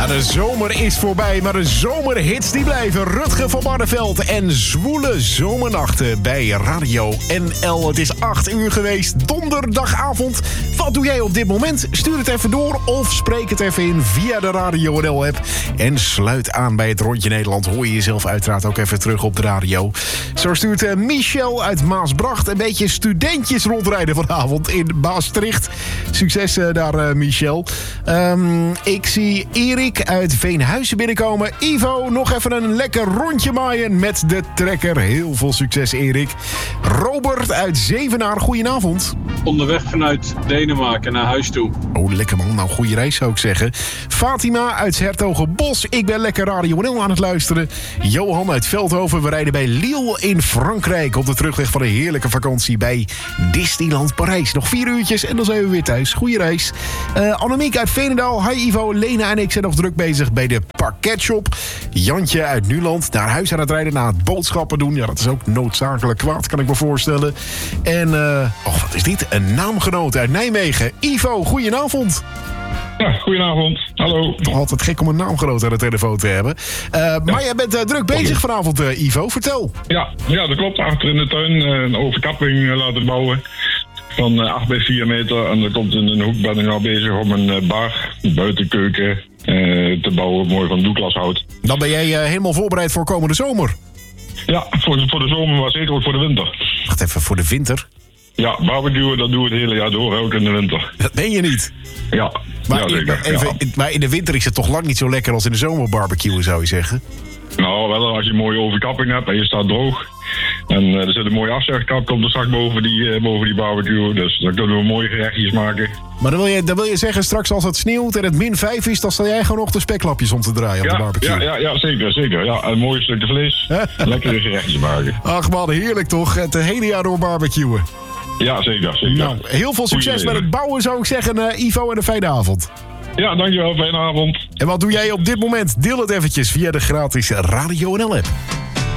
de zomer is voorbij, maar de zomerhits die blijven. Rutger van Barneveld en zwoele zomernachten bij Radio NL. Het is 8 uur geweest, donderdagavond. Wat doe jij op dit moment? Stuur het even door of spreek het even in via de Radio NL-app. En sluit aan bij het Rondje Nederland. Hoor je jezelf uiteraard ook even terug op de radio. Zo stuurt Michel uit Maasbracht een beetje studentjes rondrijden vanavond in Maastricht. Succes daar, Michel. Ik zie Erik uit Veenhuizen binnenkomen. Ivo, nog even een lekker rondje maaien met de trekker. Heel veel succes, Erik. Robert uit Zevenaar, goedenavond. Onderweg vanuit Denemarken naar huis toe. Oh, lekker man. Nou, goede reis zou ik zeggen. Fatima uit 's-Hertogenbosch. Ik ben lekker Radio NL aan het luisteren. Johan uit Veldhoven. We rijden bij Lille in Frankrijk. Op de terugweg van een heerlijke vakantie bij Disneyland Parijs. Nog 4 uurtjes en dan zijn we weer thuis. Goeie reis. Annemiek uit Veenendaal. Hi Ivo, Lena en ik zijn nog druk bezig bij de parketshop. Jantje uit Nuland. Naar huis aan het rijden na het boodschappen doen. Ja, dat is ook noodzakelijk kwaad, kan ik me voorstellen. En, wat is dit? Een naamgenoot uit Nijmegen. Ivo, goedenavond. Ja, goedenavond. Hallo. Toch altijd gek om een naamgenoot aan de telefoon te hebben. Maar jij bent druk bezig vanavond, Ivo. Vertel. Ja, dat klopt. Achter in de tuin een overkapping laten bouwen. Van 8 bij 4 meter. En er komt in een hoek, ben ik nou bezig om een bar, een buitenkeuken te bouwen. Mooi van doeklashout. Dan ben jij helemaal voorbereid voor komende zomer. Ja, voor de zomer, maar zeker ook voor de winter. Wacht even, voor de winter? Ja, barbecuen, dat doen we het hele jaar door, ook in de winter. Dat meen je niet? Ja, maar, zeker. Maar in de winter is het toch lang niet zo lekker als in de zomer barbecuen, zou je zeggen? Nou, wel als je een mooie overkapping hebt en je staat droog. En er zit een mooie afzegkap, komt er straks boven die barbecue. Dus dan kunnen we mooie gerechtjes maken. Maar dan wil je zeggen, straks als het sneeuwt en het -5 is, dan sta jij gewoon nog de speklapjes om te draaien op de barbecue. Ja, zeker. Ja, een mooi stukje vlees. Lekkere gerechtjes maken. Ach man, heerlijk toch? Het hele jaar door barbecuen. Ja, zeker. Nou, heel veel succes met het bouwen, zou ik zeggen, Ivo, en een fijne avond. Ja, dankjewel. Fijne avond. En wat doe jij op dit moment? Deel het eventjes via de gratis Radio NL-app.